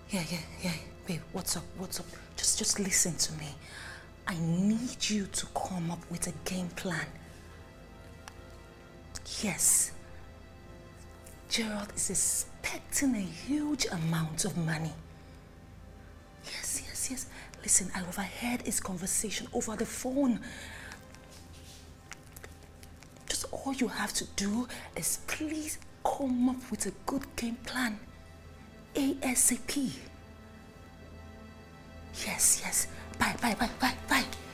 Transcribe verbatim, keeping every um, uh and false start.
Yeah, yeah, yeah. Babe, what's up? What's up? Just, just listen to me. I need you to come up with a game plan. Yes. Gerald is expecting a huge amount of money. Yes, yes, yes. Listen, I overheard his conversation over the phone. Just all you have to do is please come up with a good game plan. ASAP. Yes, yes. Bye, bye, bye, bye, bye.